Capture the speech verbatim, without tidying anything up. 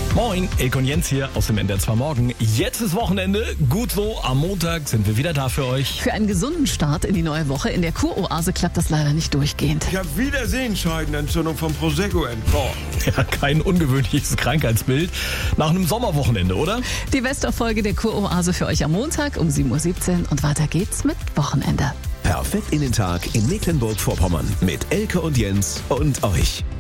Moin, Elke und Jens hier aus dem N D R zwei Morgen. Jetzt ist Wochenende. Gut so, am Montag sind wir wieder da für euch. Für einen gesunden Start in die neue Woche in der Kuroase klappt das leider nicht durchgehend. Ich habe wieder Sehenscheidenentzündung vom Prosecco entkorkt. Ja, kein ungewöhnliches Krankheitsbild. Nach einem Sommerwochenende, oder? Die beste Folge der Kuroase für euch am Montag um sieben Uhr siebzehn und weiter geht's mit Wochenende. Perfekt in den Tag in Mecklenburg-Vorpommern mit Elke und Jens und euch.